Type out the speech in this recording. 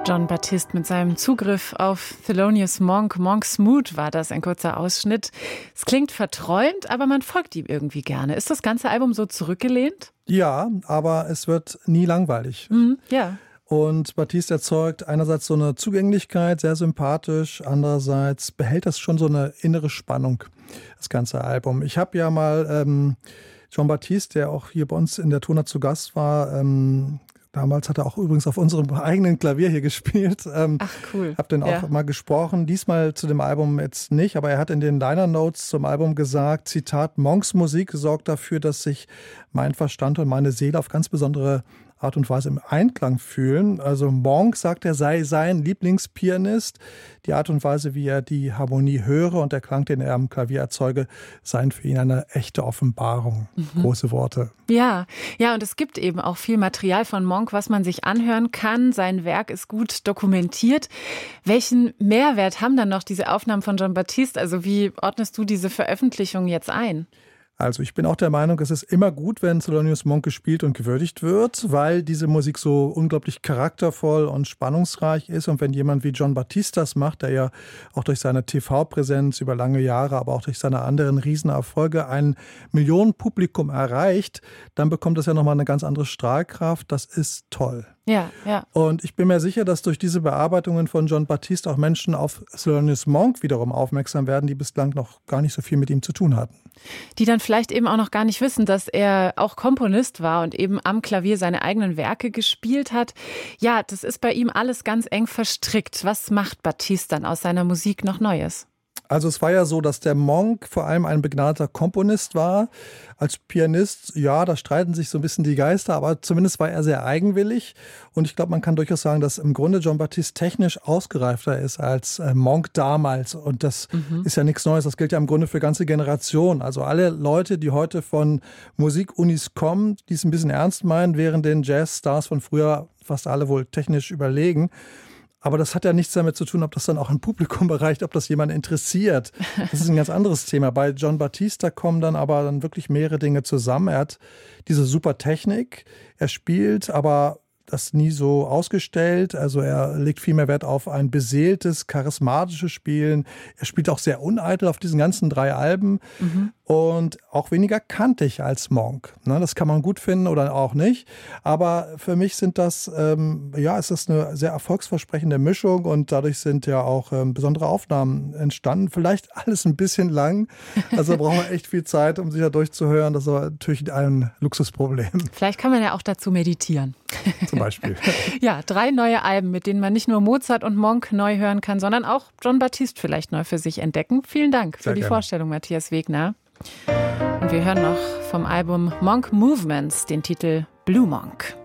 Jon Batiste mit seinem Zugriff auf Thelonious Monk. Monk's Mood war das, ein kurzer Ausschnitt. Es klingt verträumt, aber man folgt ihm irgendwie gerne. Ist das ganze Album so zurückgelehnt? Ja, aber es wird nie langweilig. Ja. Und Batiste erzeugt einerseits so eine Zugänglichkeit, sehr sympathisch, andererseits behält das schon so eine innere Spannung, das ganze Album. Ich habe ja mal Jon Batiste, der auch hier bei uns in der Tona zu Gast war, damals hat er auch übrigens auf unserem eigenen Klavier hier gespielt. Ach, cool. Hab den auch mal gesprochen. Diesmal zu dem Album jetzt nicht, aber er hat in den Liner Notes zum Album gesagt, Zitat, Monks Musik sorgt dafür, dass sich mein Verstand und meine Seele auf ganz besondere Art und Weise im Einklang fühlen. Also Monk sagt, er sei sein Lieblingspianist. Die Art und Weise, wie er die Harmonie höre und der Klang, den er am Klavier erzeuge, seien für ihn eine echte Offenbarung. Große Worte. Ja, und es gibt eben auch viel Material von Monk, was man sich anhören kann. Sein Werk ist gut dokumentiert. Welchen Mehrwert haben dann noch diese Aufnahmen von Jon Batiste? Also wie ordnest du diese Veröffentlichung jetzt ein? Also ich bin auch der Meinung, es ist immer gut, wenn Thelonious Monk gespielt und gewürdigt wird, weil diese Musik so unglaublich charaktervoll und spannungsreich ist. Und wenn jemand wie Jon Batiste das macht, der ja auch durch seine TV-Präsenz über lange Jahre, aber auch durch seine anderen Riesenerfolge ein Millionenpublikum erreicht, dann bekommt das ja nochmal eine ganz andere Strahlkraft. Das ist toll. Ja. Und ich bin mir sicher, dass durch diese Bearbeitungen von Jon Batiste auch Menschen auf Thelonious Monk wiederum aufmerksam werden, die bislang noch gar nicht so viel mit ihm zu tun hatten. Die dann vielleicht eben auch noch gar nicht wissen, dass er auch Komponist war und eben am Klavier seine eigenen Werke gespielt hat. Ja, das ist bei ihm alles ganz eng verstrickt. Was macht Batiste dann aus seiner Musik noch Neues? Also es war ja so, dass der Monk vor allem ein begnadeter Komponist war. Als Pianist, ja, da streiten sich so ein bisschen die Geister, aber zumindest war er sehr eigenwillig. Und ich glaube, man kann durchaus sagen, dass im Grunde Jon Batiste technisch ausgereifter ist als Monk damals. Und das ist ja nichts Neues, das gilt ja im Grunde für ganze Generationen. Also alle Leute, die heute von Musikunis kommen, die es ein bisschen ernst meinen, während den Jazzstars von früher fast alle wohl technisch überlegen. Aber das hat ja nichts damit zu tun, ob das dann auch ein Publikum erreicht, ob das jemand interessiert. Das ist ein ganz anderes Thema. Bei Jon Batiste kommen dann aber dann wirklich mehrere Dinge zusammen. Er hat diese super Technik, er spielt, aber das nie so ausgestellt. Also er legt viel mehr Wert auf ein beseeltes, charismatisches Spielen. Er spielt auch sehr uneitel auf diesen ganzen 3 Alben und auch weniger kantig als Monk. Das kann man gut finden oder auch nicht. Aber für mich sind das, ist das eine sehr erfolgsversprechende Mischung und dadurch sind ja auch besondere Aufnahmen entstanden. Vielleicht alles ein bisschen lang. Also da braucht man echt viel Zeit, um sich da durchzuhören. Das ist aber natürlich ein Luxusproblem. Vielleicht kann man ja auch dazu meditieren. Zum Beispiel. Ja, 3 neue Alben, mit denen man nicht nur Mozart und Monk neu hören kann, sondern auch Jon Batiste vielleicht neu für sich entdecken. Vielen Dank für die Vorstellung, Matthias Wegner. Und wir hören noch vom Album Monk Movements den Titel Blue Monk.